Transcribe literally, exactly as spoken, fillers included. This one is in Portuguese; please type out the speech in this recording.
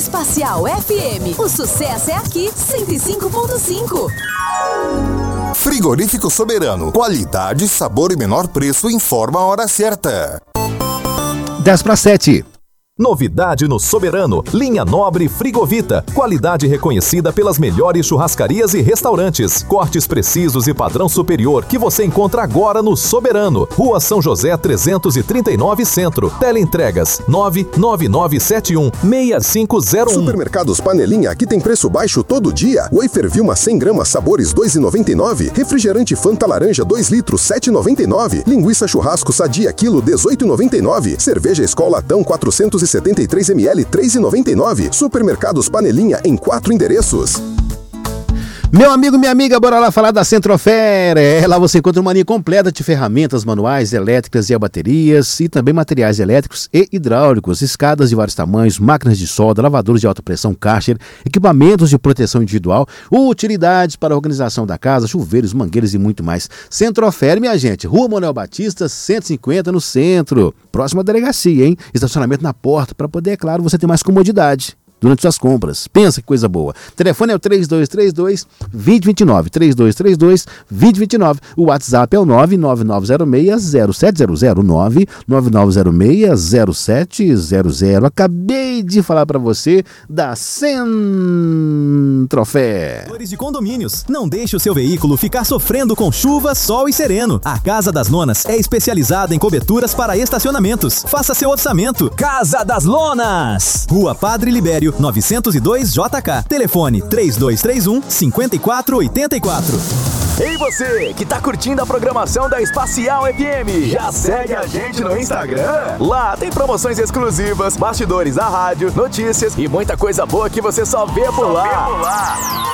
Espacial F M, o sucesso é aqui, cento e cinco ponto cinco. Frigorífico Soberano, qualidade, sabor e menor preço, informa a hora certa. dez para sete. Novidade no Soberano, linha Nobre Frigovita, qualidade reconhecida pelas melhores churrascarias e restaurantes, cortes precisos e padrão superior que você encontra agora no Soberano, Rua São José trezentos e trinta e nove Centro, teleentregas nove nove nove sete um seis cinco zero um. Supermercados Panelinha, aqui tem preço baixo todo dia. Wafer Vilma cem gramas, sabores dois reais e noventa e nove centavos. Refrigerante Fanta Laranja dois litros, sete reais e noventa e nove centavos. Linguiça Churrasco Sadia quilo, dezoito reais e noventa e nove centavos. Cerveja Skol Latão quatrocentos e setenta e três mililitros, três reais e noventa e nove centavos. Supermercados Panelinha em quatro endereços. Meu amigo, minha amiga, bora lá falar da Centrofer. É, lá você encontra uma linha completa de ferramentas manuais, elétricas e baterias, e também materiais elétricos e hidráulicos, escadas de vários tamanhos, máquinas de solda, lavadores de alta pressão, Karcher, equipamentos de proteção individual, utilidades para a organização da casa, chuveiros, mangueiras e muito mais. Centrofer, minha gente, Rua Manuel Batista, cento e cinquenta, no centro. Próxima delegacia, hein? Estacionamento na porta, para poder, é claro, você ter mais comodidade durante suas compras. Pensa que coisa boa. O telefone é o três dois três dois, dois zero dois nove. três dois três dois, dois zero dois nove. O WhatsApp é o nove nove nove zero seis zero sete zero zero. nove nove nove zero seis zero sete zero zero. Acabei de falar para você da Centrofer. De condomínios. Não deixe o seu veículo ficar sofrendo com chuva, sol e sereno. A Casa das Lonas é especializada em coberturas para estacionamentos. Faça seu orçamento. Casa das Lonas. Rua Padre Libério, novecentos e dois J K. Telefone três dois três um, cinco quatro oito quatro. Ei você, que tá curtindo a programação da Espacial F M, já segue a gente no Instagram? Lá tem promoções exclusivas, bastidores da rádio, notícias e muita coisa boa que você só vê por lá.